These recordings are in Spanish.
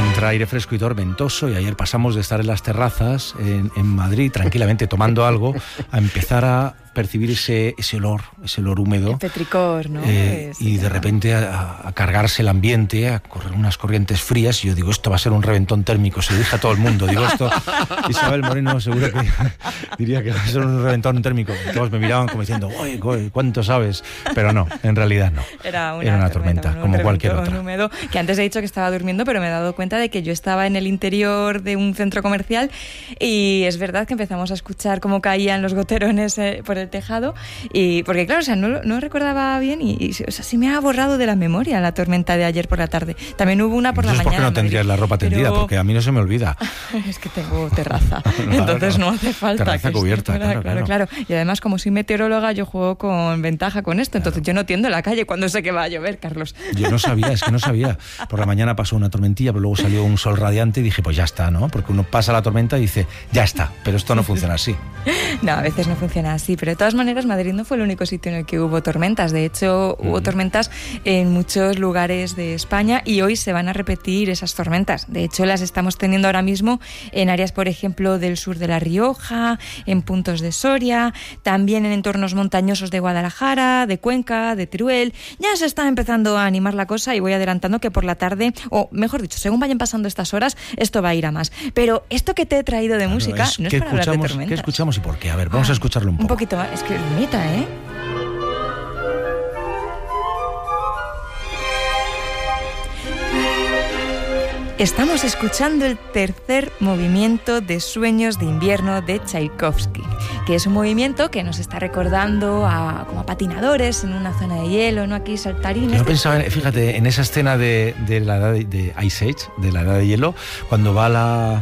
entra aire fresco y tormentoso, y ayer pasamos de estar en las terrazas en Madrid tranquilamente tomando algo a empezar a percibir ese olor húmedo. El petricor, ¿no? Y de repente a cargarse el ambiente, a correr unas corrientes frías, y yo digo, esto va a ser un reventón térmico, se lo dije a todo el mundo, digo esto, Isabel Moreno seguro que diría que va a ser un reventón térmico. Todos me miraban como diciendo, oye, ¿cuánto sabes? Pero no, en realidad no. Era una tormenta, como cualquier otra. Húmedo, que antes he dicho que estaba durmiendo, pero me he dado cuenta de que yo estaba en el interior de un centro comercial, y es verdad que empezamos a escuchar cómo caían los goterones por el tejado, y porque claro, o sea, no recordaba bien, y o sea, sí me ha borrado de la memoria la tormenta de ayer por la tarde. También hubo una por la mañana. ¿Por qué no tendrías la ropa tendida? Porque a mí no se me olvida. Es que tengo terraza, entonces no hace falta. Terraza cubierta, claro. Y además, como soy meteoróloga, yo juego con ventaja con esto, entonces yo no tiendo la calle cuando sé que va a llover, Carlos. Yo no sabía. Por la mañana pasó una tormentilla, pero luego salió un sol radiante y dije, pues ya está, ¿no? Porque uno pasa la tormenta y dice, ya está, pero esto no funciona así. No, a veces no funciona así, pero de todas maneras Madrid no fue el único sitio en el que hubo tormentas. De hecho, hubo tormentas en muchos lugares de España, y hoy se van a repetir esas tormentas. De hecho, las estamos teniendo ahora mismo en áreas, por ejemplo, del sur de La Rioja, en puntos de Soria, también en entornos montañosos de Guadalajara, de Cuenca, de Teruel. Ya se está empezando a animar la cosa, y voy adelantando que por la tarde, o mejor dicho, según vayan pasando estas horas, esto va a ir a más. Pero esto que te he traído de música no es para hablar de tormentas. ¿Qué escuchamos y por qué? A ver, vamos a escucharlo un poco. Un poquito más, es que es bonita, ¿eh? Estamos escuchando el tercer movimiento de Sueños de invierno de Tchaikovsky, que es un movimiento que nos está recordando como a patinadores en una zona de hielo, ¿no? Aquí saltarines. Yo pensaba, fíjate, en esa escena de la edad de Ice Age, de la edad de hielo, cuando va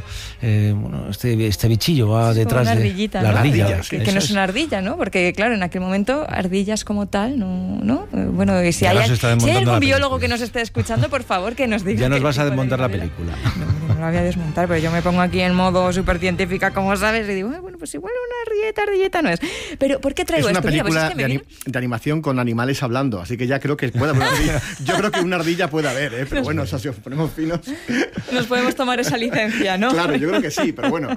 este bichillo va detrás de ardillita, la ardilla, que no es una ardilla, ¿no? Porque claro, en aquel momento ardillas como tal, no. Bueno, y si hay algún biólogo que nos esté escuchando, por favor, que nos diga. Ya nos vas a desmontar la película. No la voy a desmontar, pero yo me pongo aquí en modo súper científica, como sabes, y digo, bueno, pues igual una ardilleta no es. Pero ¿por qué traigo esto? Es una película de animación con animales hablando, así que ya creo que puede haber una ardilla. Yo creo que una ardilla puede haber, pero bueno, o sea, si os ponemos finos... Nos podemos tomar esa licencia, ¿no? Claro, yo creo que sí, pero bueno.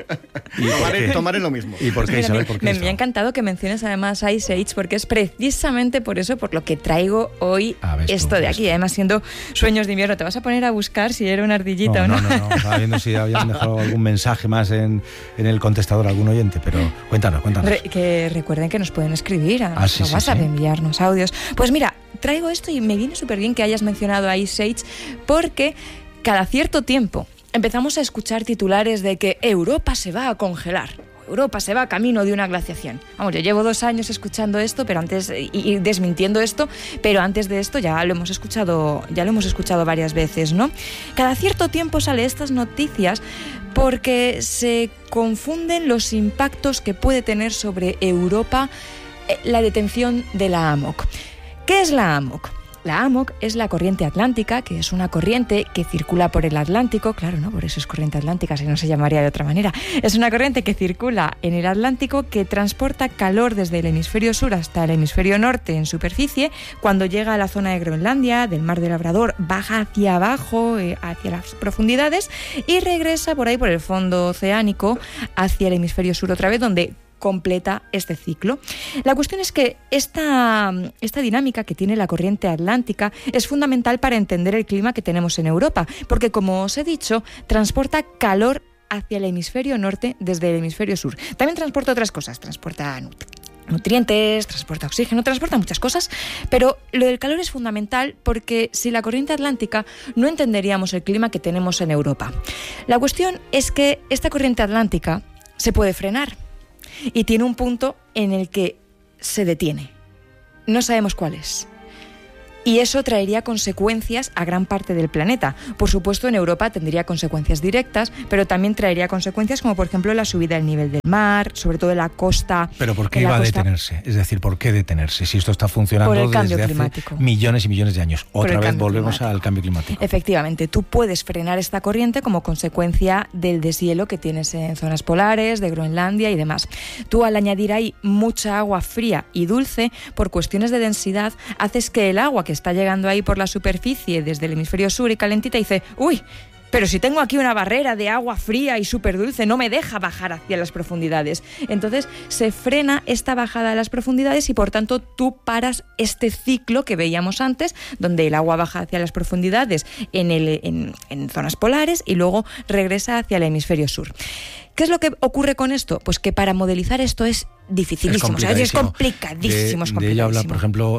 Tomar es lo mismo. ¿Y por qué, Isabel? Me ha encantado que menciones además Ice Age, porque es precisamente por eso por lo que traigo hoy esto de aquí. Además, siendo Sueños de invierno, te vas a poner a buscar si era una ardillita o no. No. Estaba viendo si habían dejado algún mensaje más en el contestador, algún oyente, pero cuéntanos. Que recuerden que nos pueden escribir a nuestro WhatsApp, enviarnos audios. Pues mira, traigo esto y me viene súper bien que hayas mencionado a Ice Age, porque cada cierto tiempo empezamos a escuchar titulares de que Europa se va a congelar. Europa se va camino de una glaciación. Vamos, yo llevo 2 años escuchando esto, pero antes y desmintiendo esto, pero antes de esto ya lo hemos escuchado varias veces, ¿no? Cada cierto tiempo salen estas noticias porque se confunden los impactos que puede tener sobre Europa la detención de la AMOC. ¿Qué es la AMOC? La AMOC es la corriente atlántica, que es una corriente que circula por el Atlántico, claro, ¿no? Por eso es corriente atlántica, si no se llamaría de otra manera. Es una corriente que circula en el Atlántico, que transporta calor desde el hemisferio sur hasta el hemisferio norte en superficie. Cuando llega a la zona de Groenlandia, del Mar de Labrador, baja hacia abajo, hacia las profundidades, y regresa por ahí por el fondo oceánico hacia el hemisferio sur otra vez, donde completa este ciclo. La cuestión es que esta dinámica que tiene la corriente atlántica es fundamental para entender el clima que tenemos en Europa, porque, como os he dicho, transporta calor hacia el hemisferio norte desde el hemisferio sur. También transporta otras cosas, transporta nutrientes, transporta oxígeno, transporta muchas cosas, pero lo del calor es fundamental porque sin la corriente atlántica no entenderíamos el clima que tenemos en Europa. La cuestión es que esta corriente atlántica se puede frenar, y tiene un punto en el que se detiene. No sabemos cuál es. Y eso traería consecuencias a gran parte del planeta. Por supuesto, en Europa tendría consecuencias directas, pero también traería consecuencias como, por ejemplo, la subida del nivel del mar, sobre todo en la costa. ¿Pero por qué iba a detenerse? Es decir, ¿por qué detenerse? Si esto está funcionando desde hace millones y millones de años. Otra vez volvemos al cambio climático. Efectivamente, tú puedes frenar esta corriente como consecuencia del deshielo que tienes en zonas polares, de Groenlandia y demás. Tú, al añadir ahí mucha agua fría y dulce, por cuestiones de densidad, haces que el agua que está llegando ahí por la superficie desde el hemisferio sur y calentita dice, uy, pero si tengo aquí una barrera de agua fría y súper dulce, no me deja bajar hacia las profundidades. Entonces se frena esta bajada a las profundidades y por tanto tú paras este ciclo que veíamos antes, donde el agua baja hacia las profundidades en zonas polares y luego regresa hacia el hemisferio sur. ¿Qué es lo que ocurre con esto? Pues que para modelizar esto es dificilísimo, es complicadísimo. De ella habla, por ejemplo,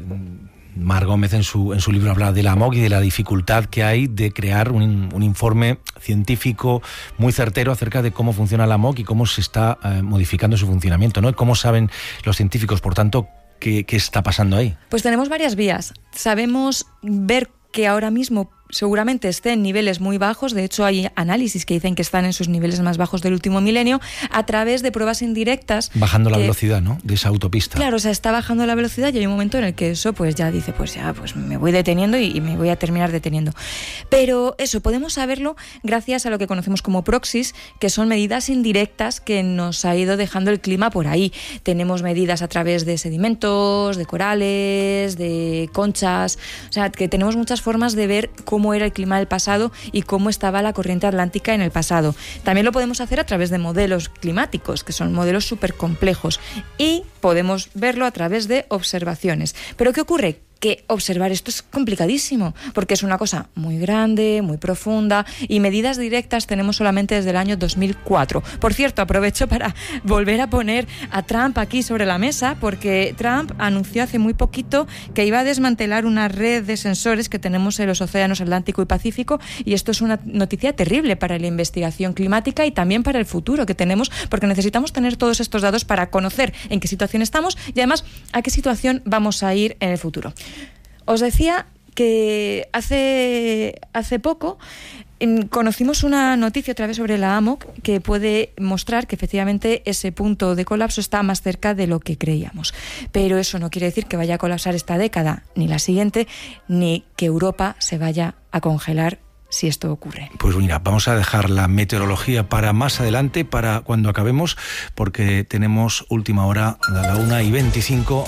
Mar Gómez en su libro habla de la AMOC y de la dificultad que hay de crear un informe científico muy certero acerca de cómo funciona la AMOC y cómo se está modificando su funcionamiento, ¿no? ¿Cómo saben los científicos, por tanto, qué está pasando ahí? Pues tenemos varias vías. Sabemos ver que ahora mismo seguramente esté en niveles muy bajos, de hecho hay análisis que dicen que están en sus niveles más bajos del último milenio, a través de pruebas indirectas. Bajando la velocidad, ¿no?, de esa autopista. Claro, o sea, está bajando la velocidad y hay un momento en el que eso pues ya dice, pues me voy deteniendo y me voy a terminar deteniendo. Pero eso, podemos saberlo gracias a lo que conocemos como proxies, que son medidas indirectas que nos ha ido dejando el clima por ahí. Tenemos medidas a través de sedimentos, de corales, de conchas, o sea, que tenemos muchas formas de ver cómo era el clima del pasado y cómo estaba la corriente atlántica en el pasado. También lo podemos hacer a través de modelos climáticos, que son modelos súper complejos, y podemos verlo a través de observaciones. ¿Pero qué ocurre? Que observar esto es complicadísimo, porque es una cosa muy grande, muy profunda, y medidas directas tenemos solamente desde el año 2004. Por cierto, aprovecho para volver a poner a Trump aquí sobre la mesa, porque Trump anunció hace muy poquito que iba a desmantelar una red de sensores que tenemos en los océanos Atlántico y Pacífico, y esto es una noticia terrible para la investigación climática y también para el futuro que tenemos, porque necesitamos tener todos estos datos para conocer en qué situación estamos y además a qué situación vamos a ir en el futuro. Os decía que hace poco conocimos una noticia otra vez sobre la AMOC que puede mostrar que efectivamente ese punto de colapso está más cerca de lo que creíamos. Pero eso no quiere decir que vaya a colapsar esta década, ni la siguiente, ni que Europa se vaya a congelar si esto ocurre. Pues mira, vamos a dejar la meteorología para más adelante, para cuando acabemos, porque tenemos última hora a la 1:25,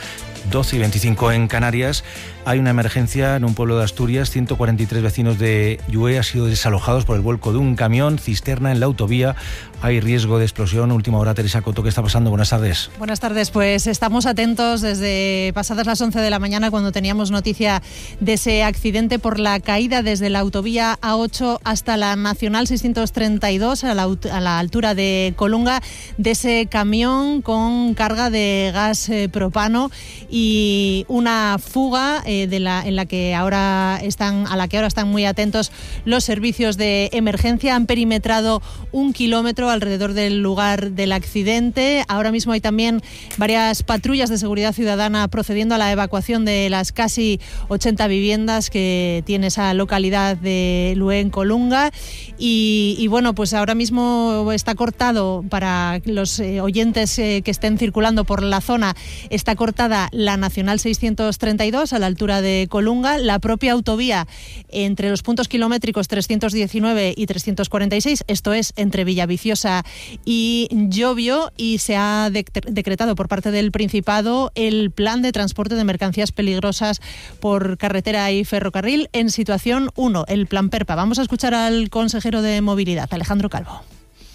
12:25 en Canarias. Hay una emergencia en un pueblo de Asturias. 143 vecinos de Llué han sido desalojados por el vuelco de un camión cisterna en la autovía. Hay riesgo de explosión. Última hora, Teresa Coto, ¿qué está pasando? Buenas tardes. Buenas tardes, pues estamos atentos desde pasadas las 11 de la mañana, cuando teníamos noticia de ese accidente por la caída desde la autovía A8 hasta la Nacional 632 a la altura de Colunga, de ese camión con carga de gas propano y una fuga a la que ahora están muy atentos los servicios de emergencia. Han perimetrado 1 kilómetro alrededor del lugar del accidente. Ahora mismo hay también varias patrullas de seguridad ciudadana procediendo a la evacuación de las casi 80 viviendas que tiene esa localidad de Llué en Colunga. Y bueno, pues ahora mismo está cortado, para los oyentes que estén circulando por la zona, está cortada la Nacional 632 a la altura de Colunga, la propia autovía entre los puntos kilométricos 319 y 346, esto es entre Villaviciosa y Llobio, y se ha decretado por parte del Principado el plan de transporte de mercancías peligrosas por carretera y ferrocarril en situación 1, el plan PERPA. Vamos a escuchar al consejero de Movilidad, Alejandro Calvo.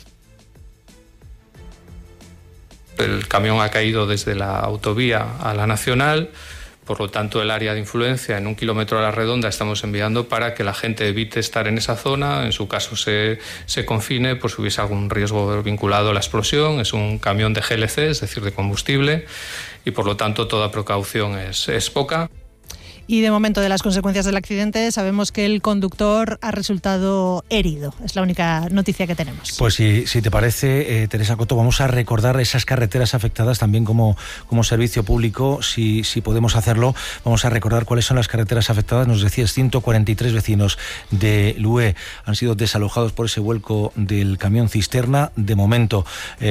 El camión ha caído desde la autovía a la Nacional, por lo tanto el área de influencia en 1 kilómetro a la redonda estamos enviando para que la gente evite estar en esa zona, en su caso se confine por si hubiese algún riesgo vinculado a la explosión. Es un camión de GLC, es decir, de combustible, y por lo tanto toda precaución es poca. Y de momento, de las consecuencias del accidente, sabemos que el conductor ha resultado herido. Es la única noticia que tenemos. Pues si te parece, Teresa Coto, vamos a recordar esas carreteras afectadas también como servicio público. Si podemos hacerlo, vamos a recordar cuáles son las carreteras afectadas. Nos decías, 143 vecinos de Llué han sido desalojados por ese vuelco del camión cisterna. De momento,